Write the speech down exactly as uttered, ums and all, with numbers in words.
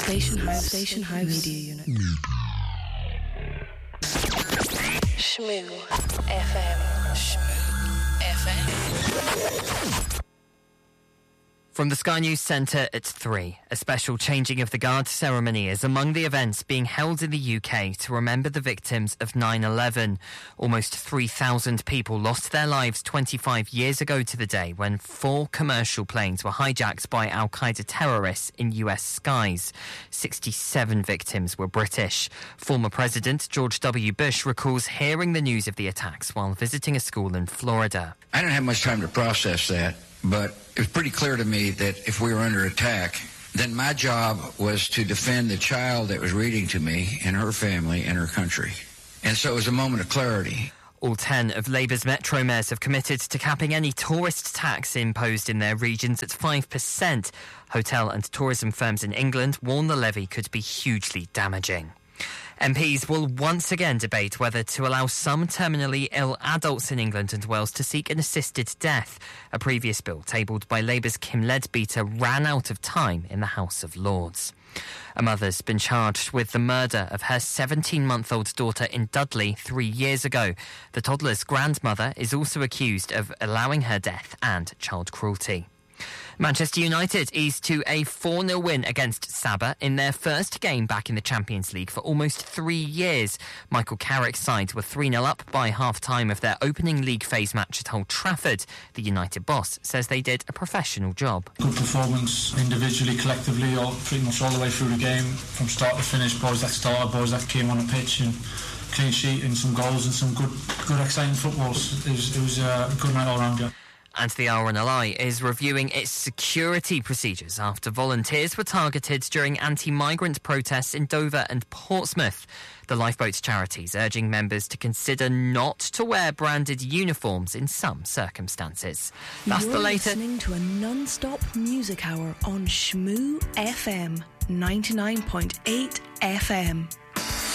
Station House, Station House Media Unit. Shmoo F M. Shmoo F M. From the Sky News Centre, it's three. A special changing of the guard ceremony is among the events being held in the U K to remember the victims of nine eleven. Almost three thousand people lost their lives twenty-five years ago to the day when four commercial planes were hijacked by Al-Qaeda terrorists in U S skies. sixty-seven victims were British. Former President George W. Bush recalls hearing the news of the attacks while visiting a school in Florida. I didn't have much time to process that, but it was pretty clear to me that if we were under attack, then my job was to defend the child that was reading to me and her family and her country. And so it was a moment of clarity. All ten of Labour's Metro mayors have committed to capping any tourist tax imposed in their regions at five percent. Hotel and tourism firms in England warn the levy could be hugely damaging. M Ps will once again debate whether to allow some terminally ill adults in England and Wales to seek an assisted death. A previous bill tabled by Labour's Kim Leadbeater ran out of time in the House of Lords. A mother's been charged with the murder of her seventeen-month-old daughter in Dudley three years ago. The toddler's grandmother is also accused of allowing her death and child cruelty. Manchester United eased to a four nil win against Sabah in their first game back in the Champions League for almost three years. Michael Carrick's side were three nil up by half-time of their opening league phase match at Old Trafford. The United boss says they did a professional job. Good performance individually, collectively, all, pretty much all the way through the game, from start to finish. Boys that started, boys that came on the pitch, and clean sheet and some goals and some good, good exciting football. It was, it was a good night all round, yeah. And the R N L I is reviewing its security procedures after volunteers were targeted during anti-migrant protests in Dover and Portsmouth. The lifeboats charities urging members to consider not to wear branded uniforms in some circumstances. That's You're the latest. Listening to a non-stop music hour on Shmoo F M ninety-nine point eight F M.